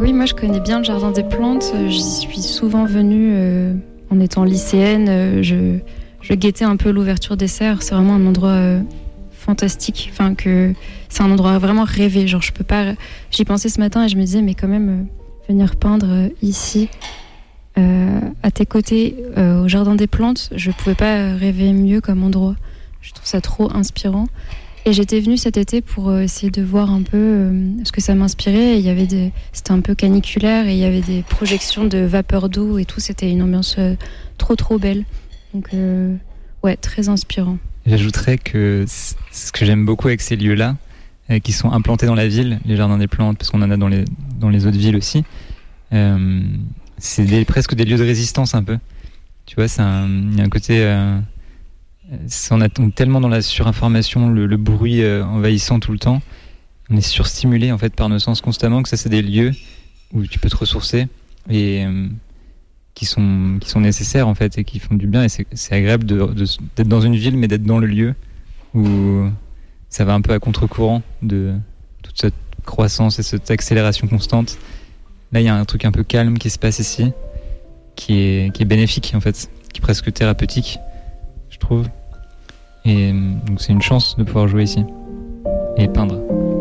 Oui, moi je connais bien le jardin des plantes. J'y suis souvent venue en étant lycéenne. Je guettais un peu l'ouverture des serres. C'est vraiment un endroit fantastique. Enfin, c'est un endroit vraiment rêvé. Genre, je peux pas. J'y pensais ce matin et je me disais, mais quand même, venir peindre ici, à tes côtés, au jardin des plantes, je pouvais pas rêver mieux comme endroit. Je trouve ça trop inspirant. Et j'étais venue cet été pour essayer de voir un peu ce que ça m'inspirait. Et c'était un peu caniculaire et il y avait des projections de vapeur d'eau et tout. C'était une ambiance trop belle. Donc ouais, très inspirant. J'ajouterais que ce que j'aime beaucoup avec ces lieux-là, qui sont implantés dans la ville, les jardins des plantes, parce qu'on en a dans les autres villes aussi, c'est presque des lieux de résistance un peu. Tu vois, il y a un côté... on est tellement dans la surinformation, le bruit envahissant tout le temps. On est surstimulé en fait par nos sens constamment, que ça c'est des lieux où tu peux te ressourcer et qui sont nécessaires en fait et qui font du bien. Et c'est agréable d'être dans une ville mais d'être dans le lieu où ça va un peu à contre-courant de toute cette croissance et cette accélération constante. Là il y a un truc un peu calme qui se passe ici, qui est bénéfique en fait, qui est presque thérapeutique, je trouve. Et donc c'est une chance de pouvoir jouer ici et peindre.